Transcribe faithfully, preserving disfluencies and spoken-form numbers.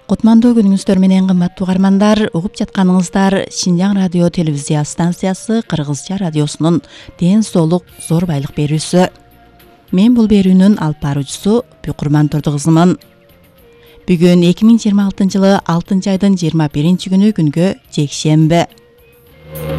Кутмандуу күнүңүздөр менен кымбаттуу угармандар, угуп жатканыңыздар Шинжаң радио телевизия станциясы Кыргызча радиосунун ден соолук зор байлык берүүсү. Мен бул берүүнүн алып баруучусу Бүйкурман Турдукызымын. Бүгүн эки миң жыйырма алтынчы жылы алтынчы айдын жыйырма биринчи күнү күнгө жекшемби.